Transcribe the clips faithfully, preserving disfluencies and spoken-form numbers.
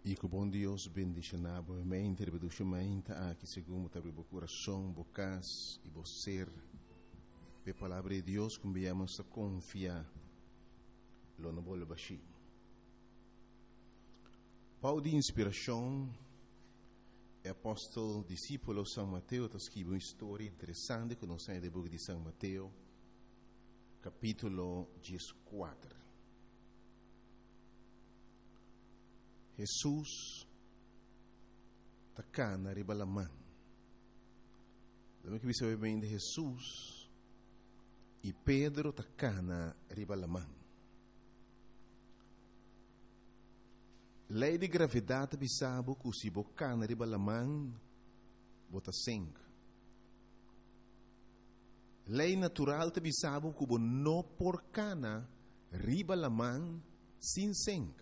E que o bom Deus bendicionar a mente, reproduzimente aqui segundo o coração, bocas e o ser. A palavra de Deus que enviamos a confiar, lo não vou baixar. Paulo de inspiração, é apóstolo, discípulo de São Mateus, está escrevendo uma história interessante que nós temos no livro de São Mateus, capítulo quatorze. Jesus está cá na ribalamã. Lembra que você vê bem de Jesus e Pedro está cá na ribalamã. Lei de gravidade bisabo que se boca na ribalamã bota sangue. Lei natural te bisabo que não por cana ribalamã sem sangue.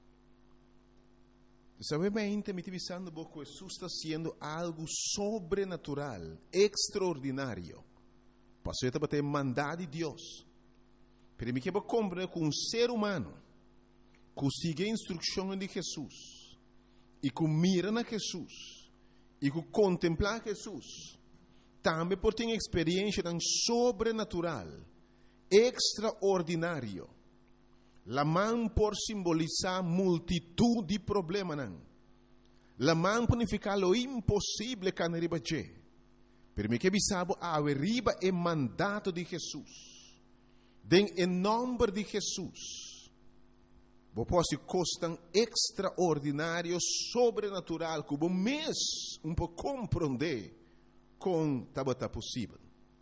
Sabemente me divisando que Jesus está sendo algo sobrenatural, extraordinário. Passou a ter mandado de Deus. Pero me quero compreender que um ser humano que sigue a instrução de Jesus e que mira na Jesus e que contempla Jesus, também por ter experiência tão sobrenatural, extraordinário. La mão por simbolizar multitud de problemas. La mão por significar lo impossível que não riba che. Per me que bisabo a riba é mandato de Jesus. Den em nome de Jesus. Vou posso costam extraordinário, sobrenatural, que o mês um pouco compreender com tabata possível.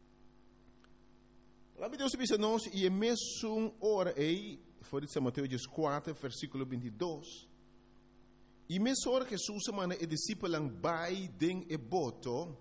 A Bíblia diz nós e é mesmo hora aí foi de São Mateus quatro, versículo vinte e dois. E mesmo hora que Jesus mana e discípulo vai den e boto,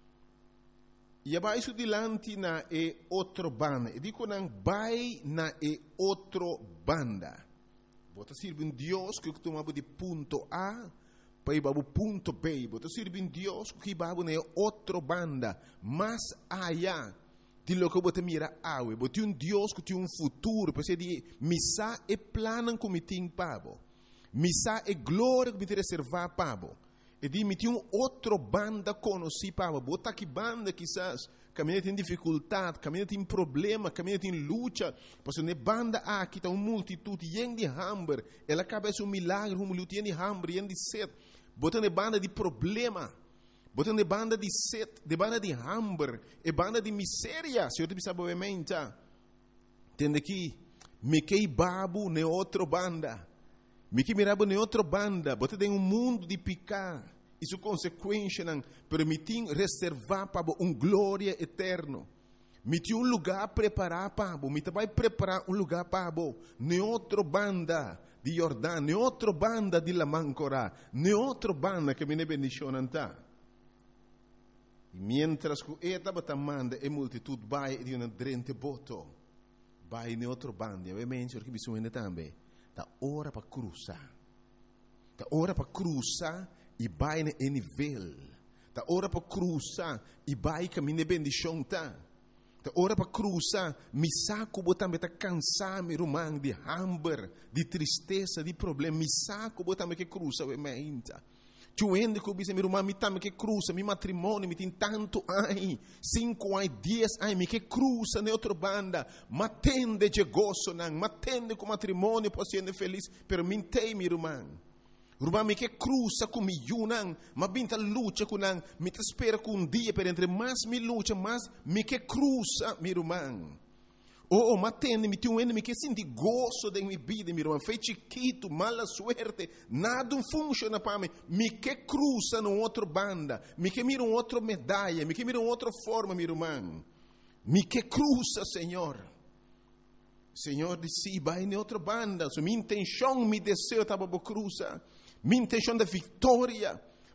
e abaixo dilante na e outro banda. E digo nang vai na e outro banda. Bota sirve um Deus que tomava de ponto A para ir para o ponto B. Bota sirve um Deus que vai na outro banda, mais allá. De lo que você mira awe, você tem um Deus que tem um futuro, você diz, missa é plano que me tem pabo, missa é glória que me tem reservar pabo, e diz, me tem um outro banda conhecido pabo, bota que banda quizás, caminha tem dificuldade, caminha tem problema, caminha tem luta, porque ne banda aqui está uma multitud, yen de hambre, ela acaba um milagre, um luta yen de hambre, yen de sede, bota ne banda de problema. Botando de banda de sede, de banda de hambre, e banda de miséria. Se eu te pensava obviamente, tende que me que babu ne outra banda, me que mirabo ne outra banda, botando em um mundo de picar, isso consequência não permitir reservar para um glória eterno. Me tinha um lugar preparado para me vai preparar um lugar para ne outra banda de Jordão, ne outra banda de Lamancora, ne outra banda que me ne bendicionam tá. E mientras que esta batamanda e multitud vai de uma drente boto, vai em outro bando, obviamente, porque bisogna também, da hora para cruzar, da hora para cruzar e vai em nível, da hora para cruzar e vai caminhar bendição tá, da hora para cruzar, me saco botambe tá cansado, me rumang de hambre, de tristeza, de problema, me saco botambe que cruza, obviamente. Tuende que bisa mi rumah mi tam que cruza mi matrimônio mi tem tanto ai cinco ai dias ai mi que cruza ne outra banda matende de gozo nang matende com matrimônio possiendo feliz per mintei mi rumah rumah mi que cruza com mi yunang ma binta lucha com nang mi te espera com um dia per entre mais mi lucha mais mi que cruza mi rumah. Oh, matende, me tem um enemy que sente gozo de minha vida, meu irmão. Foi chiquito, mala suerte, nada funciona para mim. Me que cruza no outro banda, me que mira um outro medalha, me que mira uma outra forma, meu irmão. Me que cruza, Senhor. Senhor disse, vai em outra banda. So, minha intenção, meu desejo estava para cruzar. Minha intenção de vitória.